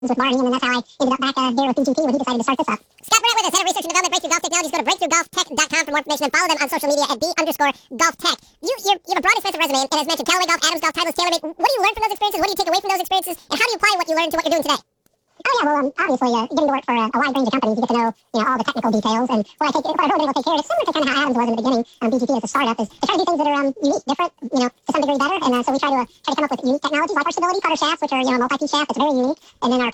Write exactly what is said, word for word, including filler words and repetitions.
with Barney, and then that's how I ended up back uh, there with B G P when he decided to start this up. Scott Burnett with us, Head of Research and Development, Breakthrough Golf Technologies. Go to breakthrough golf tech dot com for more information and follow them on social media at B underscore golf tech. You, you're, you have a broad, expansive resume, and as mentioned, Callaway Golf, Adams Golf, Titleist, TaylorMade. What do you learn from those experiences? What do you take away from those experiences? And how do you apply what you learned to what you're doing today? Oh yeah, well, um, obviously, uh, getting to work for uh, a wide range of companies, you get to know, you know, all the technical details. And what I take, what I've really been able to take care of, is similar to kind of how Adams was in the beginning. Um, B G P as a startup is to try to do things that are um, unique, different, you know, to some degree better. And uh, so we try to uh, try to come up with unique technologies like our stability putter shafts, which are, you know, multi-piece shafts. It's very unique. And then our